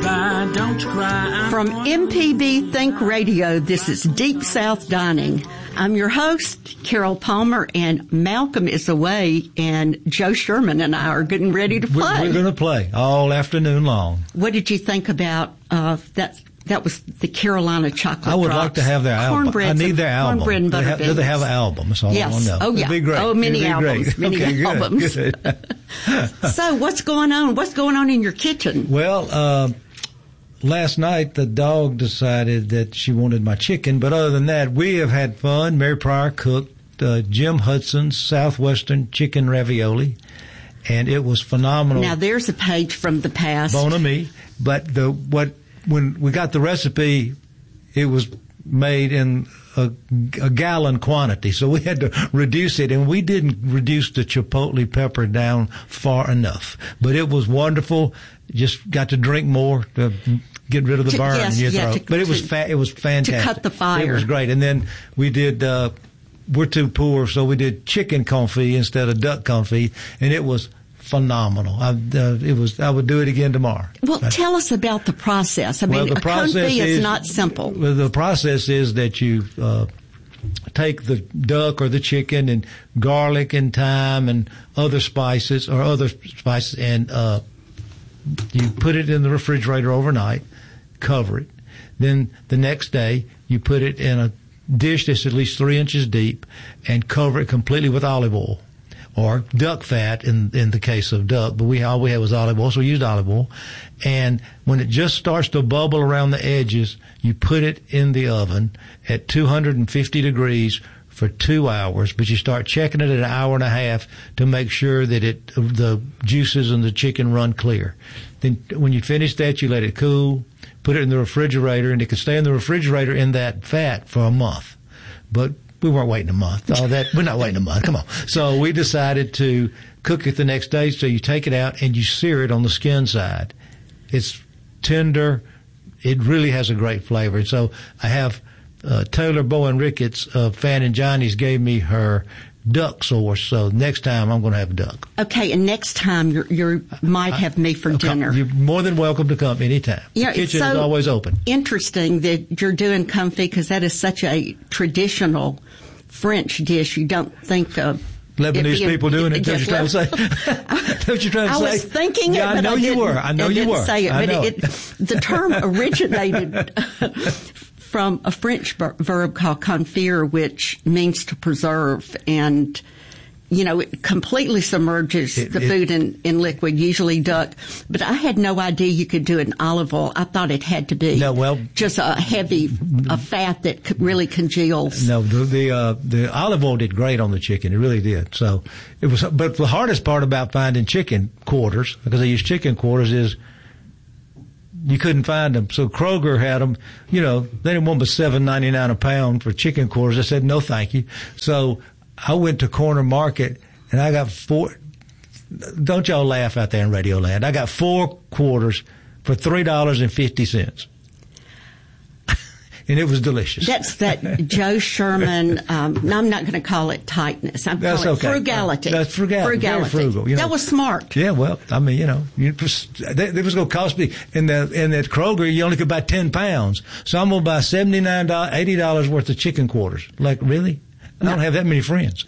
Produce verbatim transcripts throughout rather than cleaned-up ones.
cry, don't you cry. From M P B Think Radio, this is Deep South Dining. I'm your host, Carol Palmer, and Malcolm is away, and Joe Sherman and I are getting ready to play. We're, we're going to play all afternoon long. What did you think about uh, that? That was the Carolina Chocolate I would Drops. like to have their album. I need their album. Cornbread and do, they have, do they have an album? That's all yes. I want to know. Oh, yeah. It'd be great. Oh, many It'd be albums. Great. Many okay, albums. Good, good. So what's going on? What's going on in your kitchen? Well, uh, last night the dog decided that she wanted my chicken, but other than that, we have had fun. Mary Pryor cooked uh, Jim Hudson's Southwestern chicken ravioli, and it was phenomenal. Now, there's a page from the past. Bon ami. But the what when we got the recipe, it was made in a, a gallon quantity, so we had to reduce it, and we didn't reduce the chipotle pepper down far enough. But it was wonderful. Just got to drink more to get rid of the To- burn yes, in your yeah, throat. to- but it was to- fa- it was fantastic. cut the fire. It was great. And then we did. Uh, we're too poor, so we did chicken confit instead of duck confit, and it was phenomenal. I, uh, it was. I would do it again tomorrow. Well, tell us about the process. I Well, mean, the a process confit is, is not simple. Well, the process is that you uh, take the duck or the chicken and garlic and thyme and other spices or other spices, and uh, you put it in the refrigerator overnight, cover it. Then the next day you put it in a dish that's at least three inches deep and cover it completely with olive oil. Or duck fat in in the case of duck, but we all we had was olive oil, so we used olive oil. And when it just starts to bubble around the edges, you put it in the oven at two hundred fifty degrees for two hours. But you start checking it at an hour and a half to make sure that it the juices in the chicken run clear. Then when you finish that, you let it cool, put it in the refrigerator, and it can stay in the refrigerator in that fat for a month. But we weren't waiting a month. All that we're not waiting a month. Come on. So we decided to cook it the next day. So you take it out and you sear it on the skin side. It's tender. It really has a great flavor. And so I have uh, Taylor Bowen Ricketts of Fan and Johnny's gave me her duck sauce. So next time I'm going to have duck. Okay, and next time you you might have me for dinner. You're more than welcome to come anytime. Yeah, the it's kitchen so is always open. Interesting that you're doing confit because that is such a traditional French dish. You don't think of Lebanese being, people doing it. That's yes, what you're trying to say. That's what you're trying to I say. was thinking yeah, it, but I know I you didn't, were. I know I you didn't were. Say it, I but know. it, it, the term originated from a French ver- verb called confire, which means to preserve, and you know, it completely submerges It- the it- food in, in liquid, usually duck. But I had no idea you could do it in olive oil. I thought it had to be No, well- just a heavy a fat that c- really congeals. No, the the, uh, the olive oil did great on the chicken. It really did. So it was. But the hardest part about finding chicken quarters, because I use chicken quarters, is you couldn't find them. So Kroger had them. You know, they didn't want but seven ninety nine a pound for chicken quarters. I said no, thank you. So I went to Corner Market and I got four. Don't y'all laugh out there in Radio Land. I got four quarters for three dollars and fifty cents. And it was delicious. That's that Joe Sherman. Um, no, I'm not going to call it tightness. I'm That's calling okay. it frugality. That's frugality. Very frugal, you know. That was smart. Yeah, well, I mean, you know, you just, that, that was going to cost me in the in that Kroger. You only could buy ten pounds, so I'm going to buy seventy nine dollars, eighty dollars worth of chicken quarters. Like, really? I don't have that many friends.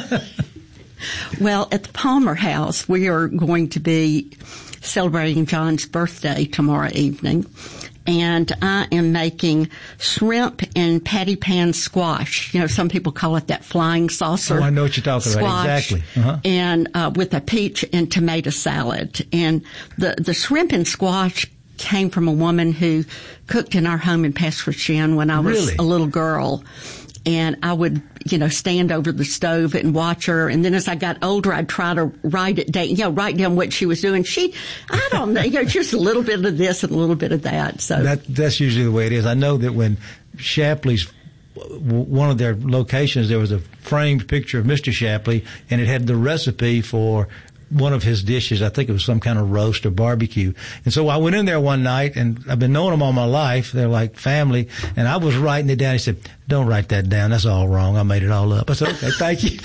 Well, at the Palmer House, we are going to be celebrating John's birthday tomorrow evening. And I am making shrimp and patty pan squash. You know, some people call it that flying saucer. Oh, I know what you're talking squash, about. Exactly. Uh-huh. And uh, with a peach and tomato salad. And the, the shrimp and squash came from a woman who cooked in our home in Pasquochon when I was Really? a little girl. And I would, you know, stand over the stove and watch her. And then as I got older, I'd try to write it down, you know, write down what she was doing. She, I don't know, you know, just a little bit of this and a little bit of that. So that that's usually the way it is. I know that when Shapley's, one of their locations, there was a framed picture of Mister Shapley, and it had the recipe for one of his dishes. I think it was some kind of roast or barbecue. And so I went in there one night, and I've been knowing them all my life. They're like family. And I was writing it down. He said, don't write that down. That's all wrong. I made it all up. I said, okay, thank you.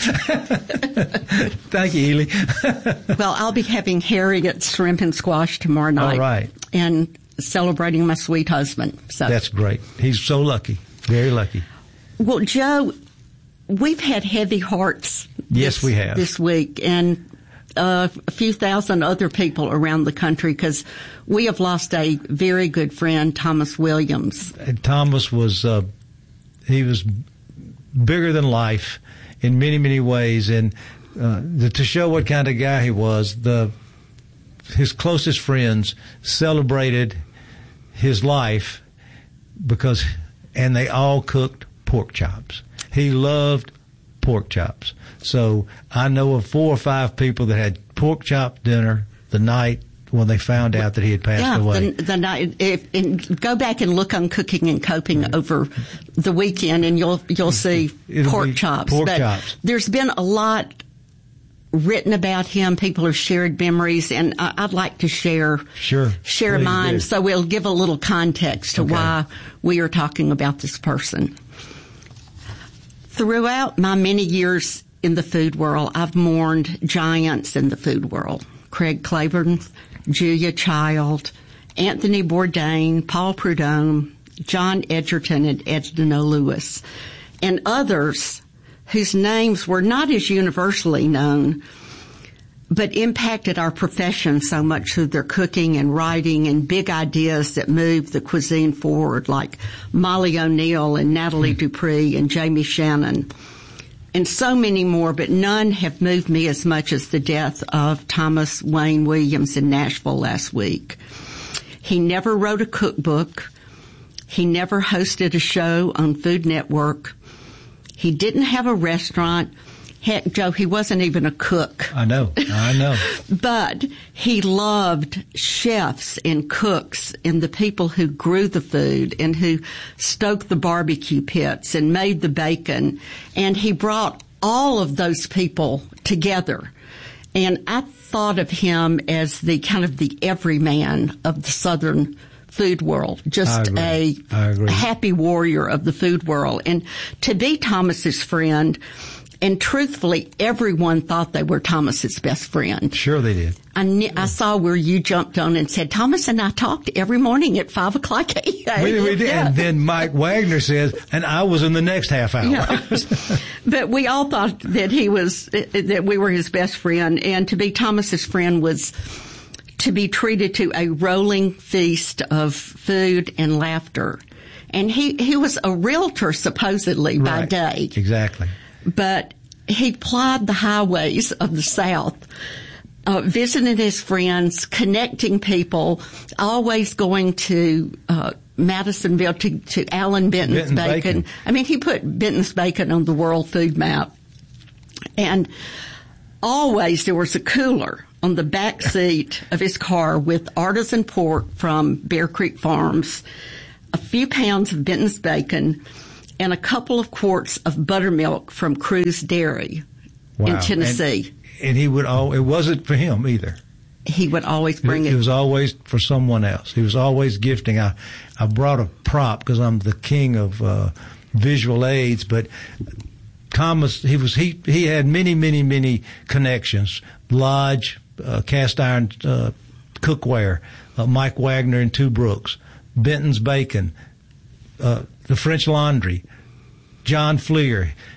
Thank you, Ely. Well, I'll be having Harriet's shrimp and squash tomorrow night. All right. And celebrating my sweet husband. So that's great. He's so lucky, very lucky. Well, Joe, we've had heavy hearts. Yes, this, we have this week, and uh, a few thousand other people around the country because we have lost a very good friend, Thomas Williams. And Thomas was uh, he was bigger than life in many, many ways, and uh, the, to show what kind of guy he was, the his closest friends celebrated his life because, and they all cooked pork chops. He loved pork chops. So I know of four or five people that had pork chop dinner the night when they found out that he had passed yeah, away. The, the night, if, and go back and look on Cooking and Coping right. over the weekend, and you'll you'll see It'll pork chops. Pork but chops. There's been a lot written about him. People have shared memories, and I, I'd like to share sure. share Please mine. do. So we'll give a little context to okay. why we are talking about this person. Throughout my many years in the food world, I've mourned giants in the food world. Craig Claiborne, Julia Child, Anthony Bourdain, Paul Prudhomme, John Edgerton, and Edna Lewis, and others whose names were not as universally known, but impacted our profession so much through their cooking and writing and big ideas that moved the cuisine forward, like Molly O'Neill and Natalie mm. Dupree and Jamie Shannon, and so many more, but none have moved me as much as the death of Thomas Wayne Williams in Nashville last week. He never wrote a cookbook. He never hosted a show on Food Network. He didn't have a restaurant. Heck, Joe, he wasn't even a cook. I know, I know. But he loved chefs and cooks and the people who grew the food and who stoked the barbecue pits and made the bacon. And he brought all of those people together. And I thought of him as the kind of the everyman of the Southern food world, just a, a happy warrior of the food world. And to be Thomas's friend, and truthfully, everyone thought they were Thomas's best friend. Sure they did. I, kn- I saw where you jumped on and said, Thomas and I talked every morning at five o'clock a.m. We, we did. Yeah. And then Mike Wagner says, and I was in the next half hour. Yeah. But we all thought that he was, that we were his best friend. And to be Thomas's friend was to be treated to a rolling feast of food and laughter. And he, he was a realtor, supposedly, right. by day. Exactly. But he plied the highways of the South, uh, visiting his friends, connecting people, always going to uh, Madisonville to, to Alan Benton's Benton's Bacon. Bacon. I mean, he put Benton's Bacon on the world food map. And always there was a cooler on the back seat of his car with artisan pork from Bear Creek Farms, a few pounds of Benton's Bacon, and a couple of quarts of buttermilk from Cruz Dairy wow. in Tennessee. And, and he would all, it wasn't for him either. He would always bring it. It, it was always for someone else. He was always gifting. I, I brought a prop because I'm the king of uh, visual aids, but Thomas, he was, he, he had many, many, many connections. Lodge, uh, cast iron, uh, cookware, uh, Mike Wagner and Two Brooks, Benton's Bacon, uh, the French Laundry, John Fleer.